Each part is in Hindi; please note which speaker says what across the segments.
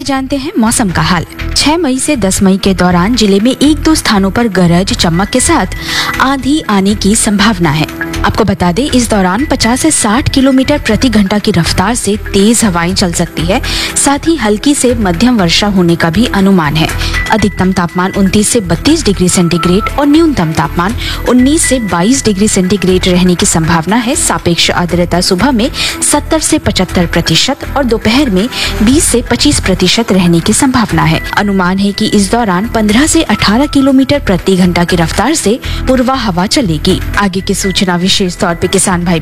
Speaker 1: जानते हैं मौसम का हाल। 6 मई से 10 मई के दौरान जिले में 1-2 स्थानों पर गरज चमक के साथ आंधी आने की संभावना है। आपको बता दें, इस दौरान 50 से 60 किलोमीटर प्रति घंटा की रफ्तार से तेज हवाएं चल सकती है। साथ ही हल्की से मध्यम वर्षा होने का भी अनुमान है। अधिकतम तापमान 29 से 32 डिग्री सेंटीग्रेड और न्यूनतम तापमान 19 से 22 डिग्री सेंटीग्रेड रहने की संभावना है। सापेक्ष आर्द्रता सुबह में 70 से 75% और दोपहर में 20 से 25% रहने की संभावना है। अनुमान है कि इस दौरान 15 से 18 किलोमीटर प्रति घंटा की रफ्तार से पूर्वा हवा चलेगी। आगे की सूचना विशेष तौर पे किसान भाई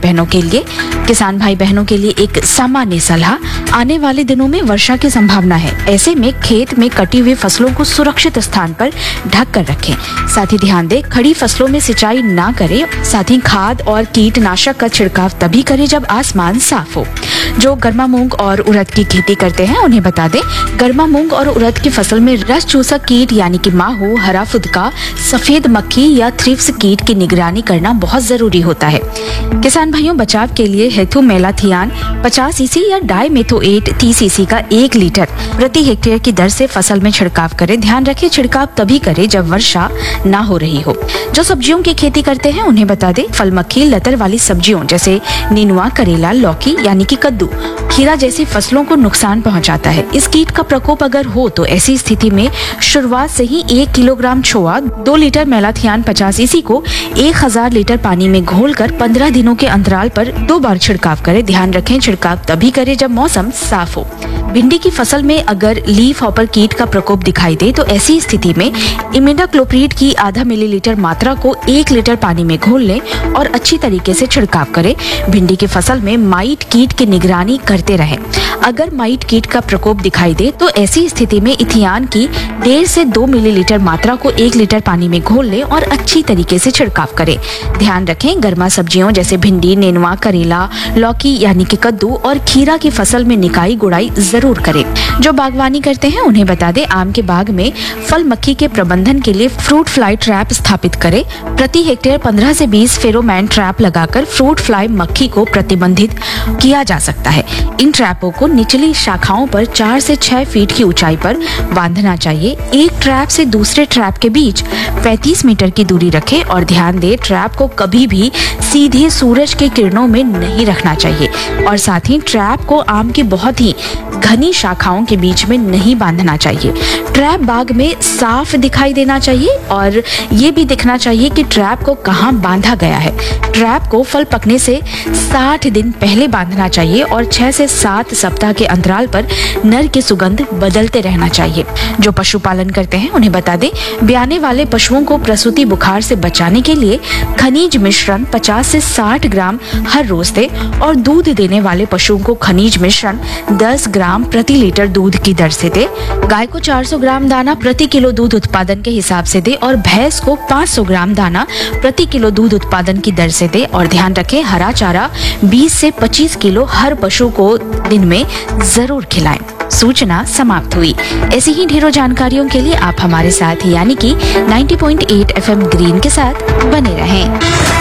Speaker 1: बहनों के लिए एक सामान्य सलाह। आने वाले दिनों में वर्षा की संभावना है। ऐसे में खेत में कटी हुई फसलों को सुरक्षित स्थान पर ढक कर रखें। साथ ही ध्यान दें, खड़ी फसलों में सिंचाई ना करें। साथ ही खाद और कीटनाशक का छिड़काव तभी करें जब आसमान साफ हो। जो गर्मा मूंग और उड़द की खेती करते हैं उन्हें बता दें, गर्मा मूंग और उड़द की फसल में रस चूसक कीट यानी कि माहू, हरा फुदका, सफेद मक्खी या थ्रिप्स कीट की निगरानी करना बहुत जरूरी होता है। किसान भाइयों, बचाव के लिए हेथु मेलाथियान 50 ईसी या डाइमेथोएट 30 ईसी का 1 लीटर प्रति हेक्टेयर की दर से फसल में छिड़काव करें। ध्यान रखें, छिड़काव तभी करें जब वर्षा ना हो रही हो। जो सब्जियों की खेती करते हैं उन्हें बता दें, फल मक्खी, लतर वाली सब्जियों जैसे नेनुआ, करेला, लौकी यानी कि कद्दू, खीरा जैसी फसलों को नुकसान पहुंचाता है। इस कीट का प्रकोप अगर हो तो ऐसी स्थिति में शुरुआत से ही 1 किलोग्राम छोआ 2 लीटर मेलाथियान 50 ईसी को 1000 लीटर पानी में घोलकर 15 दिनों के अंतराल पर 2 बार छिड़काव करें। ध्यान रखें, छिड़काव तभी करें जब मौसम साफ हो। भिंडी की फसल में अगर लीफ हॉपर कीट का प्रकोप दिखाई दे तो ऐसी स्थिति में इमिडाक्लोप्रिड की आधा मिलीलीटर मात्रा को 1 लीटर पानी में घोल लें और अच्छी तरीके से छिड़काव करें। भिंडी की फसल में माइट कीट की निगरानी करते रहें। अगर माइट कीट का प्रकोप दिखाई दे तो ऐसी स्थिति में इथियान की 1.5 से 2 मिलीलीटर मात्रा को 1 लीटर पानी में घोल लें और अच्छी तरीके से छिड़काव करें। ध्यान रखें, गर्मा सब्जियों जैसे भिंडी, नेनुआ, करेला, लौकी यानी कि कद्दू और खीरा की फसल में निकाई गुड़ाई जरूर करें। जो बागवानी करते हैं उन्हें बता दें, आम के बाग में फल मक्खी के प्रबंधन के लिए फ्रूट फ्लाई ट्रैप स्थापित करें। प्रति हेक्टेयर 15 से 20 फेरोमोन ट्रैप लगाकर फ्रूट फ्लाई मक्खी को प्रतिबंधित किया जा सकता है। इन ट्रैपों को निचली शाखाओं पर 4 से 6 फीट की ऊंचाई पर बांधना चाहिए। एक ट्रैप से दूसरे ट्रैप के बीच 35 मीटर की दूरी रखें और ध्यान दें, ट्रैप को कभी भी सीधे सूरज के किरणों में नहीं रखना चाहिए और साथ ही ट्रैप को आम की बहुत ही घनी शाखाओं के बीच में नहीं बांधना चाहिए। ट्रैप बाग में साफ दिखाई देना चाहिए और ये भी दिखना चाहिए कि ट्रैप को कहाँ बांधा गया है। ट्रैप को फल पकने से 60 दिन पहले बांधना चाहिए और 6 से 7 सप्ताह के अंतराल पर नर की सुगंध बदलते रहना चाहिए। जो पशुपालन करते हैं उन्हें बता दें, ब्याने वाले पशुओं को प्रसूति बुखार से बचाने के लिए खनिज मिश्रण 50 से 60 ग्राम हर रोज दें और दूध देने वाले पशुओं को खनिज मिश्रण 10 ग्राम प्रति लीटर दूध की दर से दे। गाय को 400 ग्राम दाना प्रति किलो दूध उत्पादन के हिसाब से दे और भैंस को 500 ग्राम दाना प्रति किलो दूध उत्पादन की दर से दे। और ध्यान रखें, हरा चारा 20 से 25 किलो हर पशु को दिन में जरूर खिलाएं। सूचना समाप्त हुई। ऐसी ही ढेरों जानकारियों के लिए आप हमारे साथ यानी कि 90.8 FM ग्रीन के साथ बने रहें।